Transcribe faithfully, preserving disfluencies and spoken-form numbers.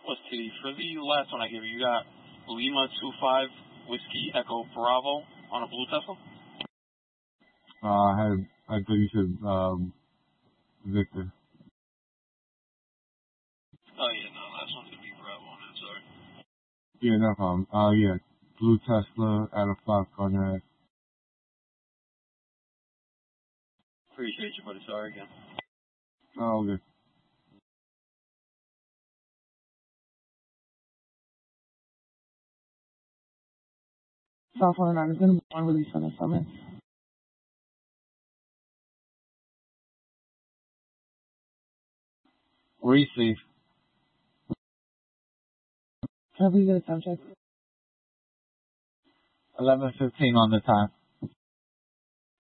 What's T D? For the last one I gave you, you got Lima two five Whiskey Echo Bravo on a blue Tesla? Uh, I had, I thought you said, um, Victor. Oh, yeah, no, last one's going to be Bravo on that, sorry. Yeah, no problem. Uh, yeah, blue Tesla out of five Garnet. Appreciate you, buddy. Sorry again. Oh, okay. South Florida is going to be one release on the summit. Receive. Can I please get a time check? eleven fifteen on the time.